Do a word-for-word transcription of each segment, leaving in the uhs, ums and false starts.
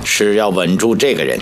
是要稳住这个人。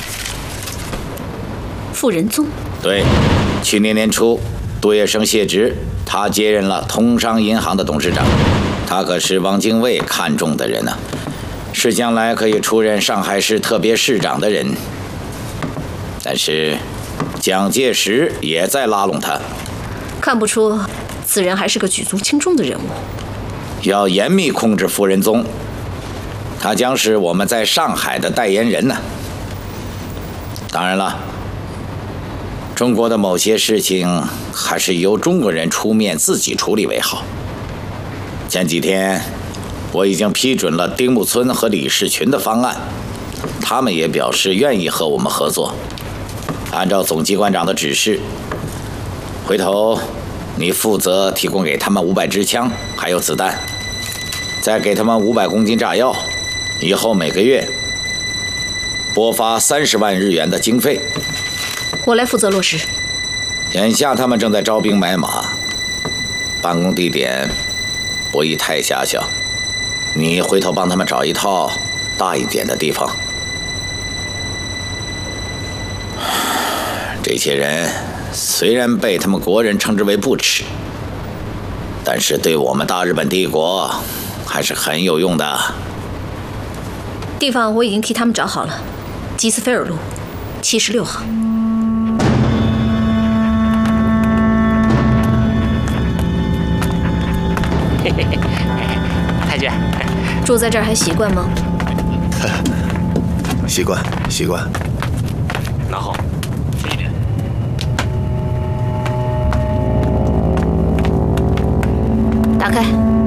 傅仁宗。 对，去年年初，杜月笙卸职，他接任了通商银行的董事长。他可是汪精卫看中的人呢、啊，是将来可以出任上海市特别市长的人。但是，蒋介石也在拉拢他。 看不出，此人还是个举足轻重的人物。 要严密控制傅仁宗，他将是我们在上海的代言人呢、啊。当然了，中国的某些事情还是由中国人出面自己处理为好。前几天我已经批准了丁木村和李士群的方案，他们也表示愿意和我们合作。按照总机关长的指示，回头你负责提供给他们五百支枪，还有子弹，再给他们五百公斤炸药，以后每个月拨发三十万日元的经费。 我来负责落实。 眼下他们正在招兵买马，办公地点不宜太狭小，你回头帮他们找一套大一点的地方。这些人虽然被他们国人称之为不耻，但是对我们大日本帝国还是很有用的。 地方我已经替他们找好了，吉斯菲尔路七十六号。 太君， 住在这儿还习惯吗？ 习惯，习惯。 拿好。 打开。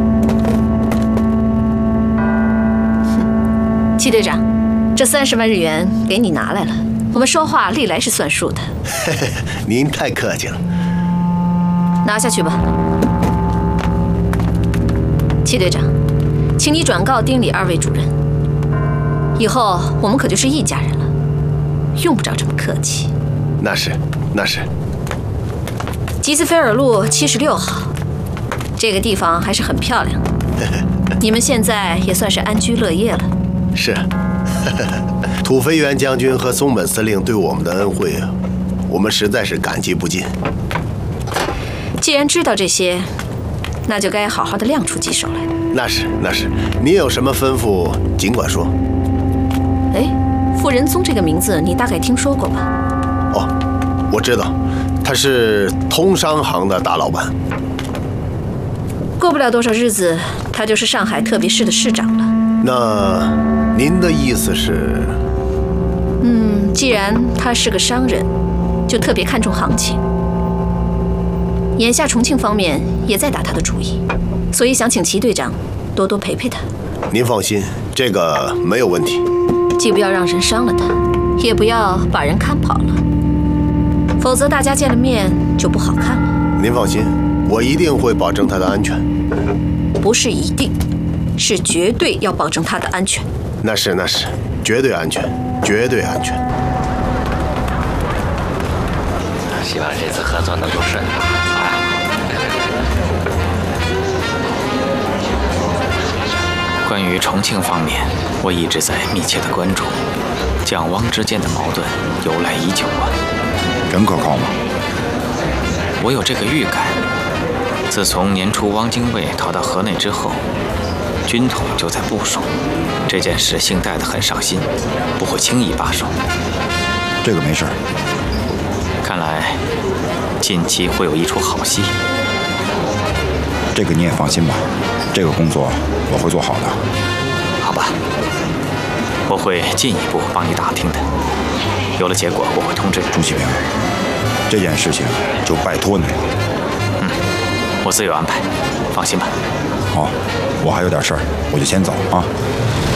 戚队长，这三十万日元给你拿来了。我们说话历来是算数的。 您太客气了。 拿下去吧。戚队长，请你转告丁李二位主任，以后我们可就是一家人了，用不着这么客气。 那是，那是。 吉斯菲尔路七十六号。这个地方还是很漂亮，你们现在也算是安居乐业了。 是，土肥原将军和松本司令对我们的恩惠，我们实在是感激不尽。 既然知道这些，那就该好好的亮出几手来。 那是，那是。您有什么吩咐，尽管说。 哎，傅仁宗这个名字你大概听说过吧？ 哦，我知道，他是通商行的大老板。 过不了多少日子，他就是上海特别市的市长了。 那您的意思是？ 嗯，既然他是个商人，就特别看重行情。眼下重庆方面也在打他的主意，所以想请齐队长多多陪陪他。 您放心，这个没有问题。 既不要让人伤了他，也不要把人看跑了，否则大家见了面就不好看了。 您放心，我一定会保证他的安全。 不是一定，是绝对要保证他的安全。 那是那是，绝对安全，绝对安全。 希望这次合作能够顺利。 关于重庆方面，我一直在密切的关注，蒋汪之间的矛盾由来已久啊。 真可靠吗？ 我有这个预感。自从年初汪精卫逃到河内之后，军统就在部署这件事，姓戴得很上心，不会轻易罢手。 这个没事。 看来近期会有一出好戏。 这个你也放心吧，这个工作我会做好的。 好吧，我会进一步帮你打听的。有了结果，我会通知你。 朱启明，这件事情就拜托你了。 嗯，我自有安排，放心吧。 好，我还有点事儿，我就先走啊。